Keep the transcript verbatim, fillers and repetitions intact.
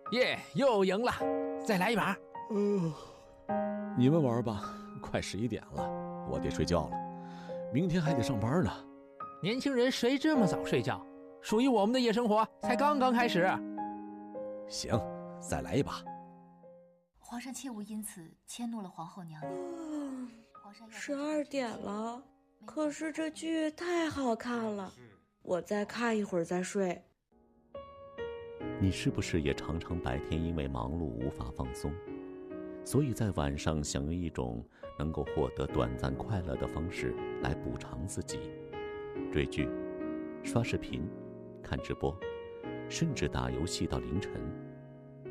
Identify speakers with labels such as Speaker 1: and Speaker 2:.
Speaker 1: 耶，又赢了，再来一把。
Speaker 2: 呃，你们玩吧，快十一点了，我得睡觉了，明天还得上班呢。
Speaker 1: 年轻人谁这么早睡觉？属于我们的夜生活才刚刚开始。
Speaker 2: 行，再来一把。
Speaker 3: 皇上切勿因此迁怒了皇后娘娘。
Speaker 4: 嗯，十二点了，可是这剧太好看了，我再看一会儿再睡。
Speaker 5: 你是不是也常常白天因为忙碌无法放松，所以在晚上想用一种能够获得短暂快乐的方式来补偿自己？追剧、刷视频、看直播，甚至打游戏到凌晨。